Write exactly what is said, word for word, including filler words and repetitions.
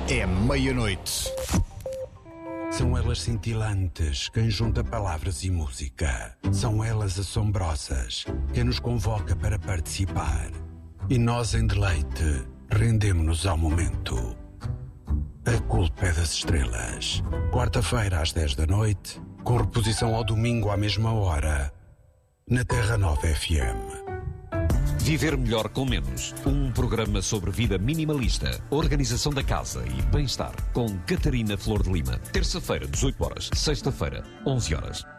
É meia-noite. São elas cintilantes, quem junta palavras e música. São elas assombrosas, quem nos convoca para participar. E nós, em deleite, rendemo-nos ao momento. A culpa é das estrelas. Quarta-feira, às dez da noite, com reposição ao domingo à mesma hora, na Terra Nova F M. Viver melhor com menos. Um programa sobre vida minimalista, organização da casa e bem-estar. Com Catarina Flor de Lima. Terça-feira, dezoito horas. Sexta-feira, onze horas.